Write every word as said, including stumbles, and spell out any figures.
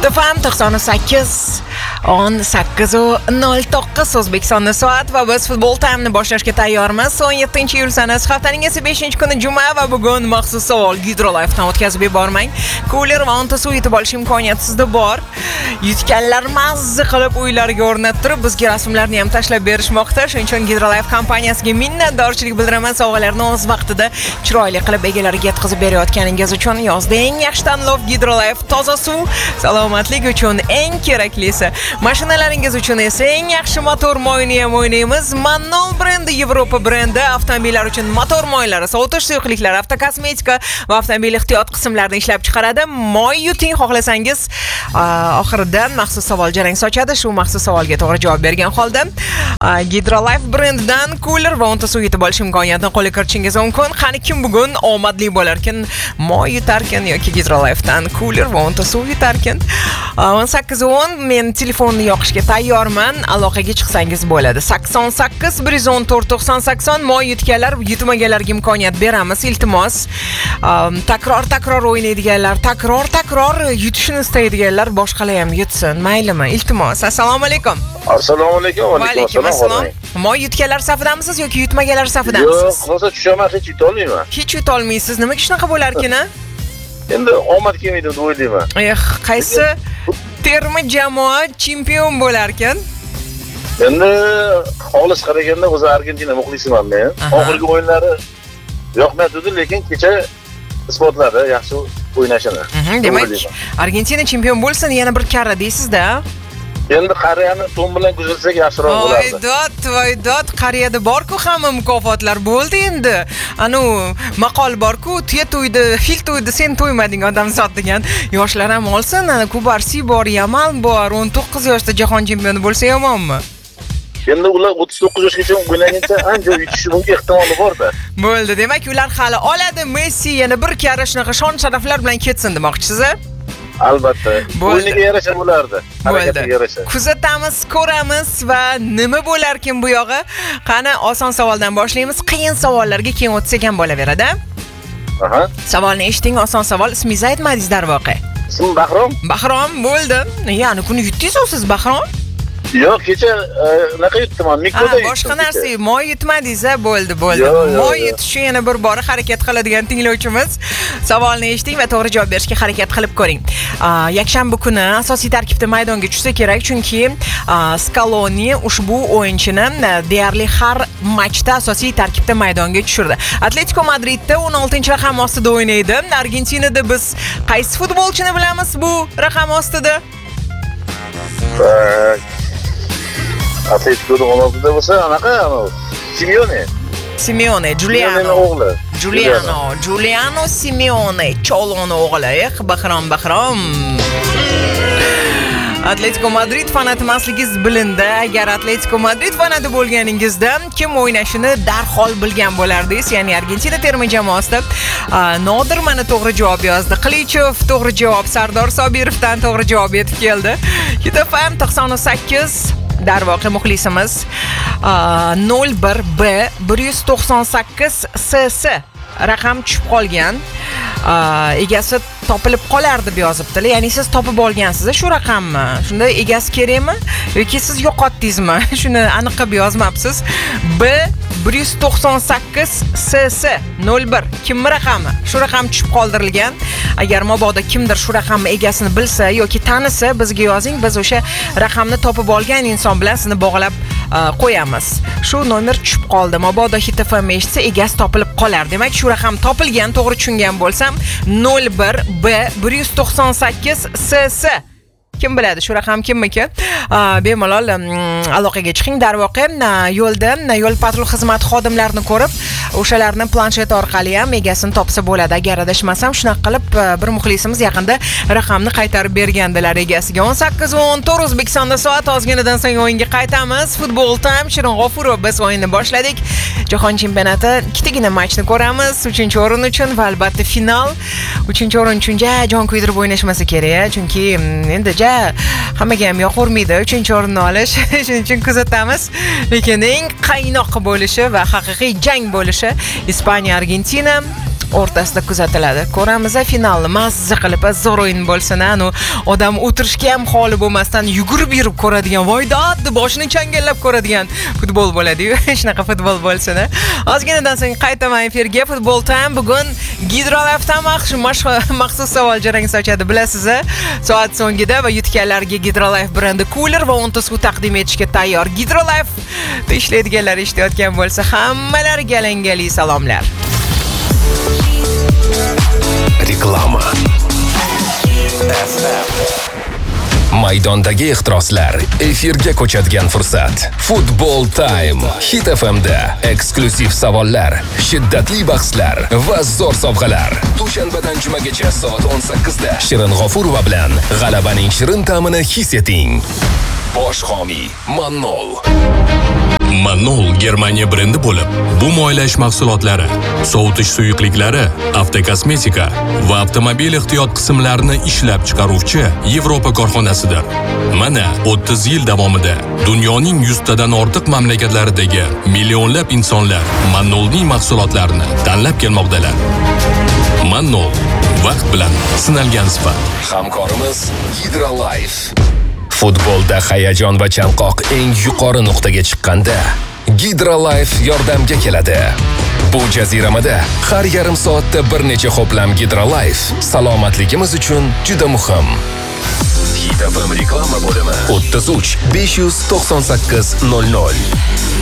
Kitofam to'qson sakkiz o'n sakkiz nol to'qqiz O'zbekistonda soat va biz futbol ta'mini boshlashga tayyormiz. o'n yettinchi iyul sanasi haftaning esa beshinchi kuni juma va bugun maxsus savol Hidrolife'dan o'tkazib yubormang. Cooler va o'nta suv yutib olish imkoniyati sizda bor. Yutganlar mazza qilib uylariga o'rnattirib bizga rasmlarni ham tashlab berishmoqda. Shuning uchun Hidrolife kompaniyasiga minnatdorchilik bildiraman. Sovg'alarni o'z vaqtida chiroyli qilib egalariga yetkazib berayotganingiz uchun. Yozda eng yaxshi tanlov Hidrolife toza suv, salomatlik uchun eng keraklisi. Mashinalaringiz uchun esa eng yaxshi motor moyini ham o'ynaymiz. Manol brendi, Yevropa brendi avtomobillar uchun motor moylari, sovutish suyuqliklari, avtokosmetika va avtomobil ehtiyot qismlarini ishlab chiqaradi. Moy yuting xohlasangiz, oxiridan maxsus savol jarang sochadi. Shu maxsus savolga to'g'ri javob bergan holda Hidrolife brendidan cooler va o'nta suv yutib olish imkoniyatini qo'lga kiritishingiz mumkin. Qani kim bugun omadli bo'larkan, moy yutarkan yoki Hidrolife'dan cooler va o'nta suv yutarkan? o'n sakkiz o'n men telefonni yoqishga tayyorman. Aloqaga chiqsangiz bo'ladi. sakson sakkiz bir yuz o'n to'rt to'qson sakson moy yutganlar, yutmaganlarga imkoniyat beramiz. Iltimos, takror takror o'ynaydiganlar, takror takror yutishni istaydiganlar boshqalar ham yutsin, maylimi? Iltimos. Assalomu alaykum. Assalomu alaykum. Va alaykum assalom. Moy yutganlar safidamisiz yoki yutmaganlar safidamisiz? Yo'q, hozir tushaman, hech yuta olmayman. Hech yuta olmaysiz. Nima shunaqa bo'lar ekan? Endi omad kelmaydi deb o'ylayman. Eh, qaysi terma jamoa chempion bo'lar ekan? Endi xolis qaraganda o'zi Argentina muxlisiman men. Oxirgi o'yinlari yoqmadi, lekin kecha isbotladi yaxshi o'ynashini. Demak, Argentina chempion bo'lsa yana bir karra deysiz-da. Endi qariyani to'n bilan kuzatsak yaxshiroq bo'lardi. Voydod, voydod, qariyada bor-ku hamma mukofotlar bo'ldi endi. Anu maqol bor-ku, tuya to'ydi, fil to'ydi, sen to'ymading odam zot degan. Yoshlar ham olsin, Kubarsi bor, Yamal bor, o'n to'qqiz yoshda jahon chempioni bo'lsa yomonmi? Endi ular o'ttiz to'qqiz yoshgacha o'ynagancha ancha yutishi mumkin ehtimoli bor-da. Bo'ldi, demak ular hali oladi. Messi yana bir karra shunaqa shon sharaflar bilan ketsin demoqchisiz-a? Albatta. O'yiniga yarasha bo'lardi. Harakatiga yarasha. Kuzatamiz, ko'ramiz va nima bo'lar ekan bu yog'i? Qani oson savoldan boshlaymiz. Qiyin savollarga keyin o'tsak ham bo'laveradi. Aha. Savolni eshiting, oson savol. Ismingizni aytmadingiz darvoqe. Ismim Bahrom. Bahrom bo'ldi. Ya'ni kuni yutdingiz siz Bahrom? Yo'q, kecha naqa yutdim, mikroda yutdim. Boshqa narsa, moy yutmadingiz, bo'ldi, bo'ldi. Moy yutishi yana bir bor harakat qiladigan tinglovchimiz. Savolni eshiting va to'g'ri javob berishga harakat qilib ko'ring. Yakshanba kuni asosiy tarkibda maydonga tushsa kerak, chunki Scaloni ushbu o'yinchini deyarli har matchda asosiy tarkibda maydonga tushirdi. Atletico Madridda o'n oltinchi raqam ostida o'ynaydi. Argentinada biz qaysi futbolchini bilamiz bu raqam ostida? Atletico'da o'n oltida bo'lsa, anaqa, Simeone. Simeone, Giuliano. o'g'li. Giuliano, Giuliano Simeone, Choloni o'g'li. Eh, Bahrom, Bahrom. Atletico Madrid fanati emasligingiz bilindi. Agar Atletico Madrid fanati bo'lganingizda kim o'ynashini darhol bilgan bo'lardingiz. Ya'ni Argentina terma jamoasida Nodir mana to'g'ri javob yozdi. Qilichov to'g'ri javob, Sardor Sobirovdan to'g'ri javob yetib keldi. Kitofam to'qson sakkiz darvoqe muxlisimiz nol bir B bir yuz to'qson sakkiz S S raqam tushib qolgan. Egasi topilib qolar deb yozibdilar. Ya'ni siz topib olgansiz shu raqammi? Shunda egasi kerakmi yoki siz yo'qotdingizmi? Shuni aniq qilib yozmabsiz. B bir yuz to'qson sakkiz S S nol bir kimmi raqami? Shu raqam tushib qoldirilgan. Agar mabodo kimdir shu raqamni egasini bilsa yoki tanisa, bizga yozing. Biz o'sha raqamni topib olgan inson bilan sizni bog'lab qo'yamiz. Shu nomer tushib qoldi. Mabodo Hit F M eshitsa, egasi topilib qolar. Demak, shu raqam topilgan, to'g'ri tushungan bo'lsam, nol bir B bir yuz to'qson sakkiz S S. Kim biladi shu raqam kimniki? Bemalol aloqaga chiqing. Darvoqe yo'lda yo'l patrul xizmati xodimlarini ko'rib, o'shalarni planshet orqali ham egasini topsa bo'ladi. Agar adashmasam, shunaqa qilib bir muxlisimiz yaqinda raqamni qaytarib bergandilar egasiga. o'n sakkiz o'n to'rt O'zbekistonda soat ozginadan so'ng o'yinga qaytamiz. Futbol time Shirin G'ofurov biz o'yinni boshladik. Jahon chempionati ikkitagina matchni ko'ramiz. uchinchi o'rin uchun va albatta final. uchinchi o'rin uchun ja jon kuydirib o'ynashmasa kerak, chunki endi ja hammaga ham yoqurmaydi uchinchi o'rinni olish. Shuning uchun kuzatamiz. Lekin eng qaynoq bo'lishi va haqiqiy jang bo'lishi Ispaniya Argentina o'rtasida kuzatiladi. Ko'ramiz finalni mazza qilib zo'r o'yin bo'lsin, anu odam o'tirishga ham holi bo'lmasdan yugurib yurib ko'radigan, voydod deb boshini changallab ko'radigan futbol bo'ladi-yu. Shunaqa futbol bo'lsin. Ozginadan so'ng qaytaman efirga. Futbol time bugun Gidrolife'dan maxsus savol jarang sochadi, bilasiz. Soat so'ngida va yutganlarga Gidrolife brendi cooler va o'nta suv taqdim etishga tayyor. Gidrolife ishlaydiganlar eshitayotgan bo'lsa, hammalariga alangali salomlar. Reklama. Maydondagi ixtiroslar, efirga ko'chadigan fursat. Football Time. Hit F M da eksklyuziv savollar, shiddatli bahslar va zo'r sovg'alar. Dushanbadan jumagacha soat o'n sakkizda Shirin G'ofurova bilan g'alabaning shirin ta'mini his eting. Bosh homiy Manol. Manol Germaniya brendi bo'lib, bu moylash mahsulotlari, sovutish suyuqliklari, avtokosmetika va avtomobil ehtiyot qismlarini ishlab chiqaruvchi Yevropa korxonasidir. Mana o'ttiz yil davomida dunyoning yuztadan ortiq mamlakatlaridagi millionlab insonlar Manolning mahsulotlarini tanlab kelmoqdalar. Manol vaqt bilan sinalgan sifat. Hamkorimiz Gidrolife. Futbolda hayajon va chanqoq eng yuqori nuqtaga chiqqanda Gidrolife yordamga keladi. Bu jaziramada har yarim soatda bir necha ho'plam Gidrolife salomatligimiz uchun juda muhim. Hit F M reklama bo'limi o'ttiz uch besh yuz to'qson sakkiz nol nol.